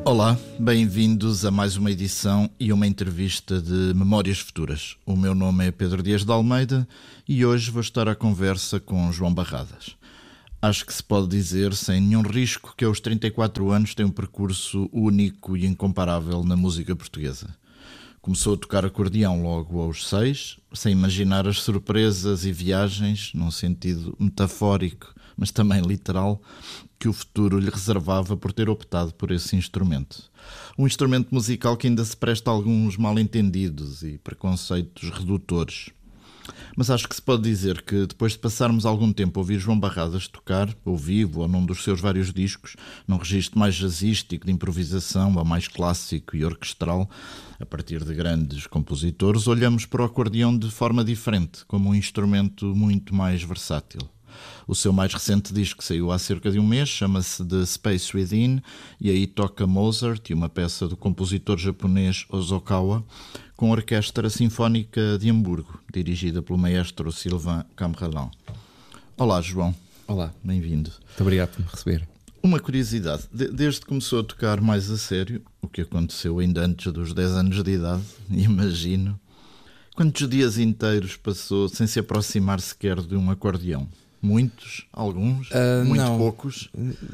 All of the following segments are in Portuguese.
Olá, bem-vindos a mais uma edição e uma entrevista de Memórias Futuras. O meu nome é Pedro Dias de Almeida e hoje vou estar à conversa com João Barradas. Acho que se pode dizer, sem nenhum risco, que aos 34 anos tem um percurso único e incomparável na música portuguesa. Começou a tocar acordeão logo aos 6, sem imaginar as surpresas e viagens, num sentido metafórico, mas também literal, que o futuro lhe reservava por ter optado por esse instrumento. Um instrumento musical que ainda se presta a alguns mal-entendidos e preconceitos redutores. Mas acho que se pode dizer que depois de passarmos algum tempo a ouvir João Barradas tocar, ao vivo ou num dos seus vários discos, num registro mais jazzístico, de improvisação, ou mais clássico e orquestral, a partir de grandes compositores, olhamos para o acordeão de forma diferente, como um instrumento muito mais versátil. O seu mais recente disco saiu há cerca de um mês, chama-se The Space Within, e aí toca Mozart e uma peça do compositor japonês Hosokawa, com a Orquestra Sinfónica de Hamburgo, dirigida pelo maestro Sylvain Camrelin. Olá, João. Olá. Bem-vindo. Muito obrigado por me receber. Uma curiosidade, desde que começou a tocar mais a sério, o que aconteceu ainda antes dos 10 anos de idade, imagino, quantos dias inteiros passou sem se aproximar sequer de um acordeão? Muitos? Alguns? Muito poucos?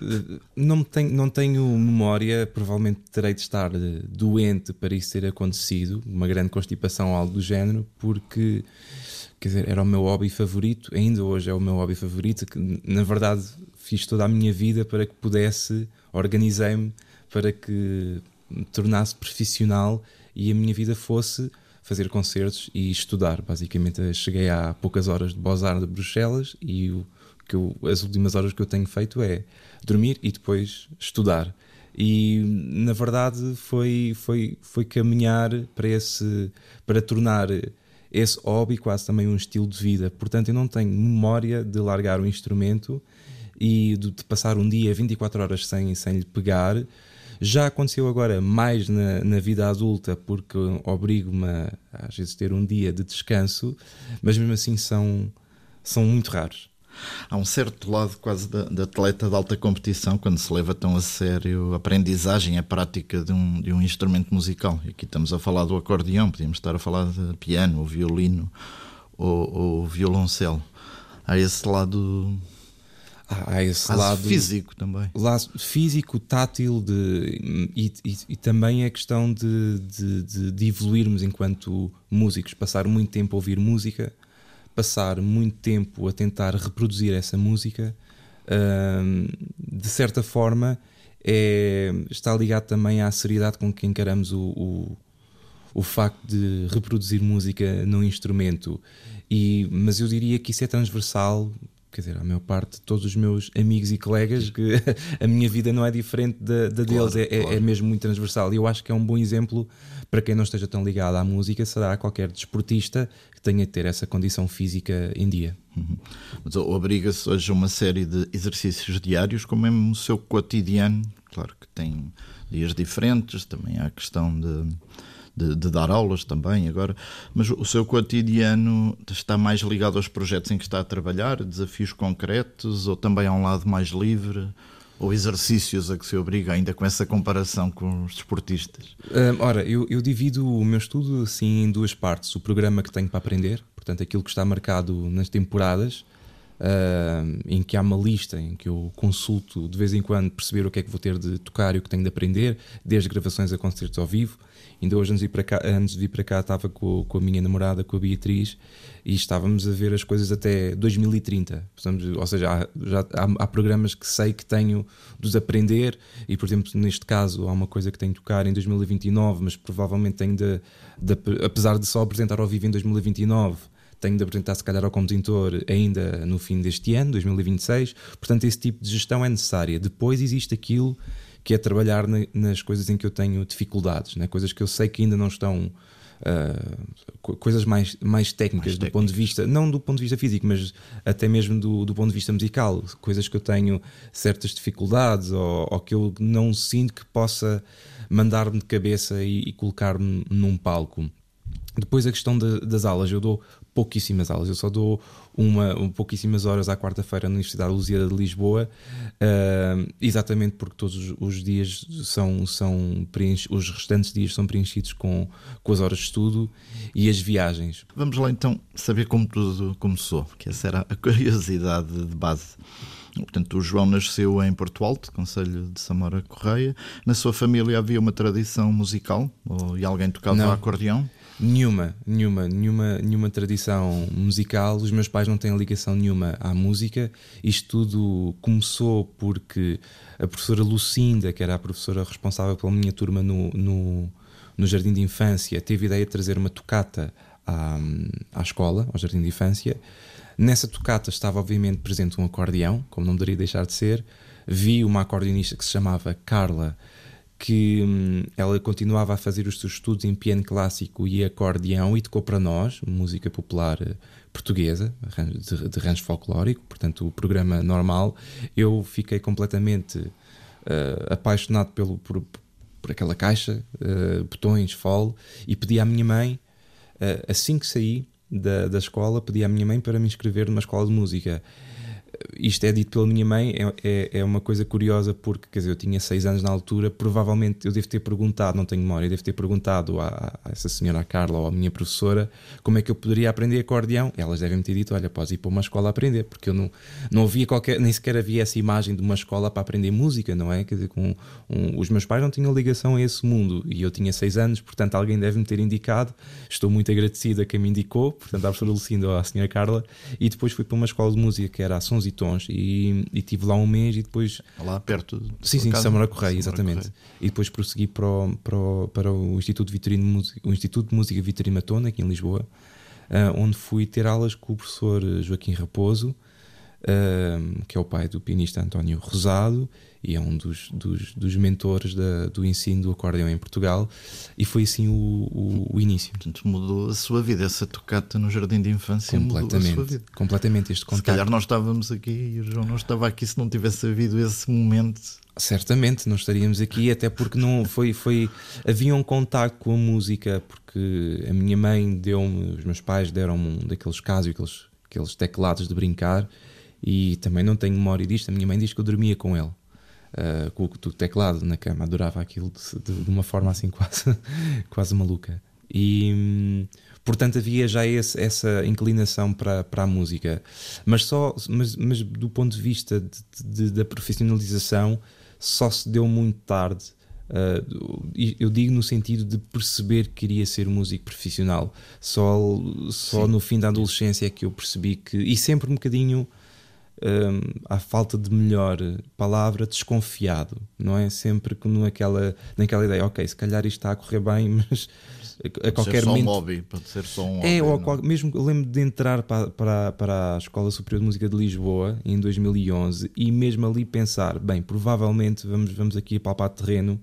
Não tenho memória, provavelmente terei de estar doente para isso ter acontecido, uma grande constipação ou algo do género, porque quer dizer, era o meu hobby favorito, ainda hoje é o meu hobby favorito, que na verdade fiz toda a minha vida para que pudesse, organizei-me para que me tornasse profissional e a minha vida fosse fazer concertos e estudar. Basicamente cheguei há poucas horas de Beaux-Arts de Bruxelas e as últimas horas que eu tenho feito é dormir e depois estudar. E na verdade foi caminhar para tornar esse hobby quase também um estilo de vida. Portanto, eu não tenho memória de largar o instrumento e de passar um dia 24 horas sem lhe pegar. Já aconteceu agora mais na vida adulta, porque obrigo-me a às vezes ter um dia de descanso, mas mesmo assim são muito raros. Há um certo lado quase de atleta de alta competição quando se leva tão a sério a aprendizagem, a prática de um instrumento musical. E aqui estamos a falar do acordeão, podíamos estar a falar de piano, ou violino, ou violoncelo. Há esse lado... Há esse lado físico também. Lado físico, tátil e também a questão de evoluirmos enquanto músicos, passar muito tempo a ouvir música, passar muito tempo a tentar reproduzir essa música, de certa forma está ligado também à seriedade com que encaramos o facto de reproduzir música num instrumento. Mas eu diria que isso é transversal. Quer dizer, a maior parte de todos os meus amigos e colegas, que a minha vida não é diferente da deles, claro. É mesmo muito transversal. E eu acho que é um bom exemplo para quem não esteja tão ligado à música, será qualquer desportista que tenha de ter essa condição física em dia. Mas obriga-se hoje a uma série de exercícios diários, como é o seu cotidiano. Claro que tem dias diferentes, também há a questão de dar aulas também agora, mas o seu cotidiano está mais ligado aos projetos em que está a trabalhar, desafios concretos, ou também há um lado mais livre, ou exercícios a que se obriga, ainda com essa comparação com os desportistas? Ora, eu divido o meu estudo assim em duas partes: o programa que tenho para aprender, portanto aquilo que está marcado nas temporadas, em que há uma lista em que eu consulto de vez em quando perceber o que é que vou ter de tocar e o que tenho de aprender, desde gravações a concertos ao vivo. Ainda hoje, antes de vir para cá, estava com a minha namorada, com a Beatriz, e estávamos a ver as coisas até 2030. Ou seja, há programas que sei que tenho de aprender, e por exemplo, neste caso, há uma coisa que tenho de tocar em 2029, mas provavelmente tenho apesar de só apresentar ao vivo em 2029, tenho de apresentar se calhar ao compositor ainda no fim deste ano, 2026. Portanto, esse tipo de gestão é necessária. Depois existe aquilo que é trabalhar nas coisas em que eu tenho dificuldades, né? Coisas que eu sei que ainda não estão, coisas mais técnicas do ponto de vista, não do ponto de vista físico, mas até mesmo do ponto de vista musical, coisas que eu tenho certas dificuldades ou que eu não sinto que possa mandar-me de cabeça e colocar-me num palco. Depois a questão das aulas, eu dou pouquíssimas aulas, eu só dou pouquíssimas horas à quarta-feira na Universidade Lusíada de Lisboa, exatamente porque todos os dias os restantes dias são preenchidos com as horas de estudo e as viagens. Vamos lá então saber como tudo começou, que essa era a curiosidade de base. Portanto, o João nasceu em Porto Alto, concelho de Samora Correia. Na sua família havia uma tradição musical? E alguém tocava acordeão? Nenhuma tradição musical. Os meus pais não têm ligação nenhuma à música. Isto tudo começou porque a professora Lucinda, que era a professora responsável pela minha turma no jardim de infância, teve a ideia de trazer uma tocata à escola, ao jardim de infância. Nessa tocata estava obviamente presente um acordeão, como não poderia deixar de ser. Vi uma acordeonista que se chamava Carla, que ela continuava a fazer os seus estudos em piano clássico e acordeão e tocou para nós, música popular portuguesa, de rancho folclórico, portanto o programa normal. Eu fiquei completamente apaixonado por aquela caixa, botões, fole, e pedi à minha mãe, assim que saí da escola, pedi à minha mãe para me inscrever numa escola de música. Isto é dito pela minha mãe, é uma coisa curiosa, porque quer dizer, eu tinha 6 anos na altura. Provavelmente eu devo ter perguntado, não tenho memória, devo ter perguntado a essa senhora, a Carla, ou à minha professora, como é que eu poderia aprender acordeão. Elas devem me ter dito: olha, podes ir para uma escola a aprender, porque eu não havia nem sequer havia essa imagem de uma escola para aprender música, não é? Quer dizer, os meus pais não tinham ligação a esse mundo e eu tinha 6 anos, portanto alguém deve me ter indicado. Estou muito agradecido a quem me indicou, portanto à professora Lucinda ou à senhora Carla, e depois fui para uma escola de música que era a Sons e Tons, e tive lá um mês e depois... Lá perto de Sim, Samora Correia, exatamente. E depois prossegui para o Instituto de Música Vitorino Matona, aqui em Lisboa, onde fui ter aulas com o professor Joaquim Raposo, que é o pai do pianista António Rosado, e é um dos mentores do ensino do acordeão em Portugal, e foi assim o início. Portanto, mudou a sua vida, essa tocata no jardim de infância mudou a sua vida. Completamente. Este contacto. Se calhar nós estávamos aqui e o João não estava aqui se não tivesse havido esse momento. Certamente não estaríamos aqui, até porque não havia um contacto com a música, porque a minha mãe os meus pais deram-me um daqueles Casio, aqueles teclados de brincar, e também não tenho memória disto. A minha mãe diz que eu dormia com ele, com o teclado na cama, adorava aquilo de uma forma assim quase maluca. E portanto havia já essa inclinação para a música, mas do ponto de vista da profissionalização só se deu muito tarde. Eu digo no sentido de perceber que queria ser músico profissional. Só no fim da adolescência é que eu percebi que, e sempre um bocadinho à falta de melhor palavra, desconfiado, não é? Sempre naquela ideia, ok, se calhar isto está a correr bem, mas a qualquer momento... Pode ser só um hobby. Mesmo eu lembro de entrar para a Escola Superior de Música de Lisboa em 2011 e mesmo ali pensar, bem, provavelmente vamos aqui a palpar terreno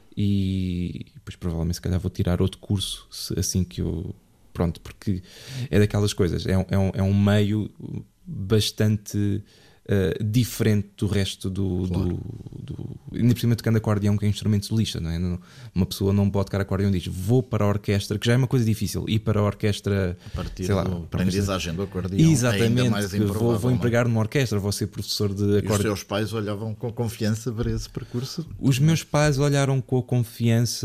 e depois provavelmente se calhar vou tirar outro curso assim que eu... Pronto, porque é daquelas coisas, é um meio bastante diferente do resto ainda por cima tocando acordeão, que é um instrumento solista, não é? Uma pessoa não pode tocar acordeão e diz vou para a orquestra, que já é uma coisa difícil, ir para a orquestra a partir da aprendizagem do acordeão. Exatamente, mais vou empregar numa orquestra, vou ser professor de acordeão. E os teus pais olhavam com confiança para esse percurso? Os meus pais olharam com a confiança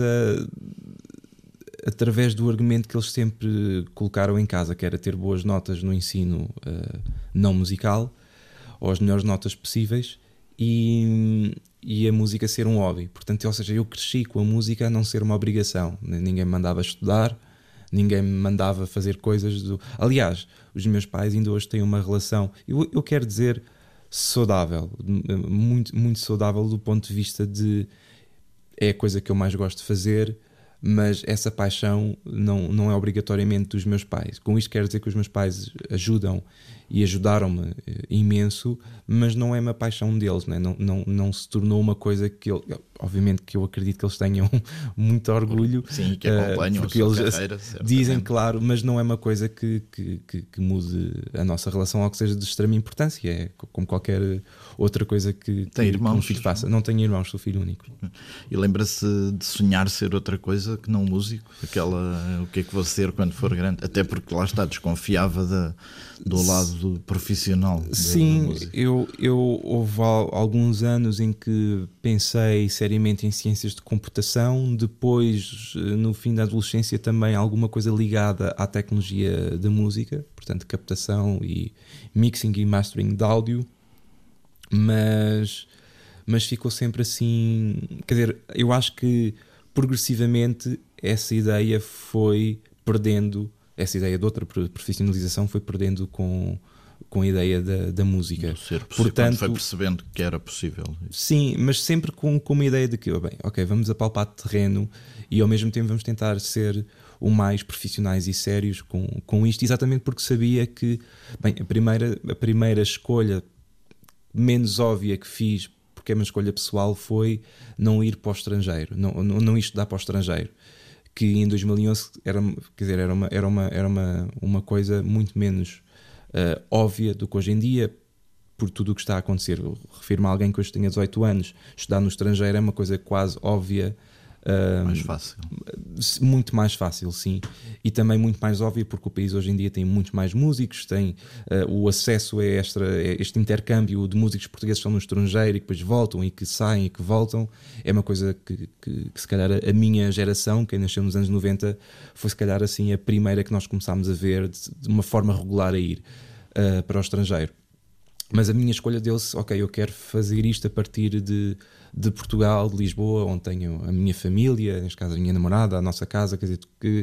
através do argumento que eles sempre colocaram em casa, que era ter boas notas no ensino não musical, ou as melhores notas possíveis, e a música ser um hobby. Portanto, ou seja, eu cresci com a música a não ser uma obrigação. Ninguém me mandava estudar, ninguém me mandava fazer coisas Aliás, os meus pais ainda hoje têm uma relação, eu quero dizer, saudável, muito, muito saudável, do ponto de vista de é a coisa que eu mais gosto de fazer, mas essa paixão não é obrigatoriamente dos meus pais. Com isto quero dizer que os meus pais ajudam e ajudaram-me imenso, mas não é uma paixão deles, né? Não se tornou uma coisa que obviamente que eu acredito que eles tenham muito orgulho. Sim, que acompanham porque a sua eles carreira, dizem, claro, mas não é uma coisa que mude a nossa relação ou que seja de extrema importância. É como qualquer outra coisa que um filho faça. Não tenho irmãos, sou filho único. E lembra-se de sonhar ser outra coisa que não músico? O que é que vou ser quando for grande? Até porque lá está, desconfiava do lado profissional. Sim, houve alguns anos em que pensei seriamente em ciências de computação, depois no fim da adolescência também alguma coisa ligada à tecnologia da música, portanto captação e mixing e mastering de áudio, mas ficou sempre assim, quer dizer, eu acho que progressivamente essa ideia foi perdendo, essa ideia de outra profissionalização foi perdendo com a ideia da música. Portanto, foi percebendo que era possível. Sim, mas sempre com uma ideia de que, ok, vamos apalpar terreno e ao mesmo tempo vamos tentar ser o mais profissionais e sérios com isto, exatamente porque sabia que, bem, a primeira escolha menos óbvia que fiz, porque é uma escolha pessoal, foi não ir para o estrangeiro, não ir estudar para o estrangeiro, que em 2011 era uma coisa muito menos óbvia do que hoje em dia, por tudo o que está a acontecer. Eu refiro-me a alguém que hoje tenha 18 anos, estudar no estrangeiro é uma coisa quase óbvia. Mais fácil. Muito mais fácil, sim. E também muito mais óbvio porque o país hoje em dia tem muitos mais músicos, tem o acesso a este intercâmbio de músicos portugueses que estão no estrangeiro e que depois voltam e que saem e que voltam. É uma coisa que se calhar a minha geração, quem nasceu nos anos 90, foi se calhar assim a primeira que nós começámos a ver de uma forma regular a ir para o estrangeiro. Mas a minha escolha deu-se, ok, eu quero fazer isto a partir de Portugal, de Lisboa, onde tenho a minha família, neste caso a minha namorada, a nossa casa, quer dizer,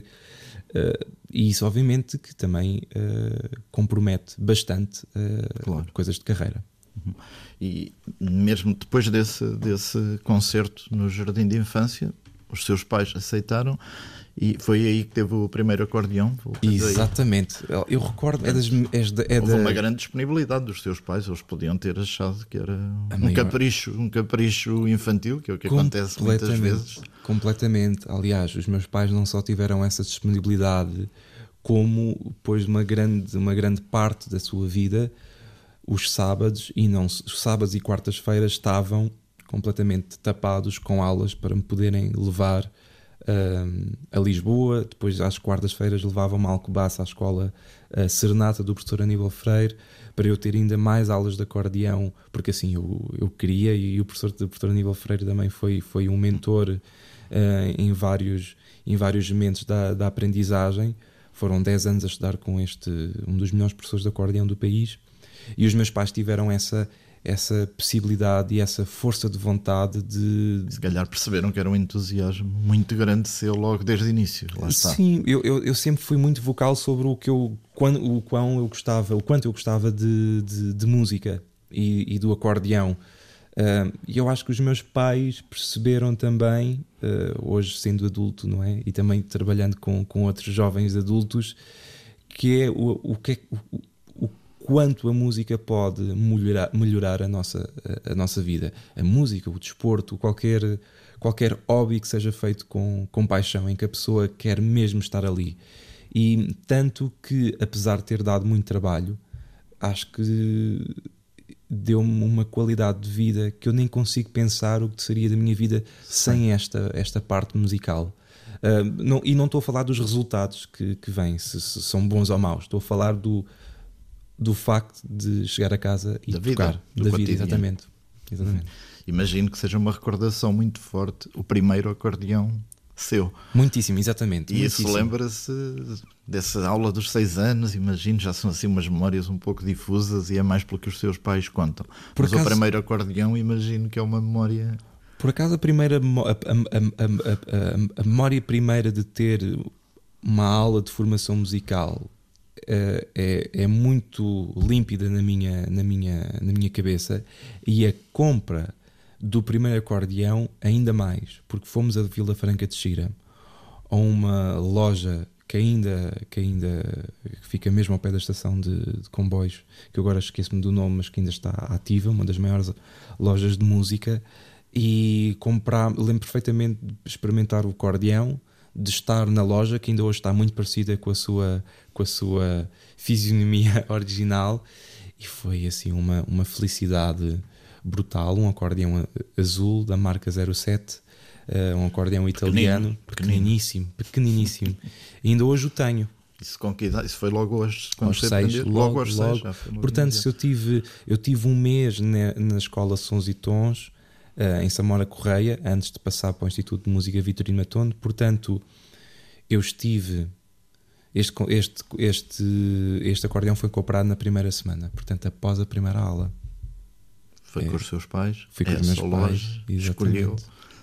e isso obviamente que também compromete bastante claro. Coisas de carreira. Uhum. E mesmo depois desse concerto no Jardim de Infância, os seus pais aceitaram e foi aí que teve o primeiro acordeão. Exatamente, eu recordo. Houve uma grande disponibilidade dos seus pais, eles podiam ter achado que era um capricho infantil, que é o que acontece muitas vezes. Completamente. Aliás, os meus pais não só tiveram essa disponibilidade, como depois de uma grande parte da sua vida, os sábados e quartas-feiras estavam completamente tapados com aulas para me poderem levar a Lisboa. Depois às quartas-feiras levavam-me a Alcobaça à escola Serenata do professor Aníbal Freire, para eu ter ainda mais aulas de acordeão, porque assim eu queria, e o professor Aníbal Freire também foi um mentor em vários momentos da aprendizagem. Foram 10 anos a estudar com um dos melhores professores de acordeão do país, e os meus pais tiveram essa possibilidade e essa força de vontade de... Se calhar perceberam que era um entusiasmo muito grande seu logo desde o início. Lá está. Sim, eu sempre fui muito vocal sobre o quanto eu gostava de música e do acordeão. E eu acho que os meus pais perceberam também, hoje sendo adulto, não é? E também trabalhando com outros jovens adultos, que é o quanto a música pode melhorar a nossa vida. A música, o desporto, qualquer hobby que seja feito com paixão, em que a pessoa quer mesmo estar ali. E tanto que, apesar de ter dado muito trabalho, acho que deu-me uma qualidade de vida que eu nem consigo pensar o que seria da minha vida sem esta parte musical. E não estou a falar dos resultados que vêm, se são bons ou maus. Estou a falar do facto de chegar a casa e tocar da vida, exatamente. Imagino que seja uma recordação muito forte o primeiro acordeão seu. Muitíssimo, exatamente. E isso lembra-se dessa aula dos 6 anos, imagino, já são assim umas memórias um pouco difusas e é mais pelo que os seus pais contam. Mas o primeiro acordeão, imagino que é uma memória... Por acaso a memória primeira de ter uma aula de formação musical é muito límpida na minha cabeça, e a compra do primeiro acordeão ainda mais, porque fomos a Vila Franca de Xira, a uma loja que ainda fica mesmo ao pé da estação de comboios, que eu agora esqueço-me do nome, mas que ainda está ativa, uma das maiores lojas de música, e lembro perfeitamente de experimentar o acordeão, de estar na loja, que ainda hoje está muito parecida com a sua fisionomia original, e foi assim uma felicidade brutal. Um acordeão azul da marca 07, um acordeão italiano, pequeniníssimo. E ainda hoje o tenho. Isso com que idade? Isso foi logo hoje, quando aos você 6, aprendeu? Logo aos 6. Portanto, se eu tive um mês na escola Sons e Tons, em Samora Correia, antes de passar para o Instituto de Música Vitorino Matondo. Portanto, eu estive... Este acordeão foi comprado na primeira semana, portanto, após a primeira aula. Foi com os seus pais? Fui com os meus pais, escolheu.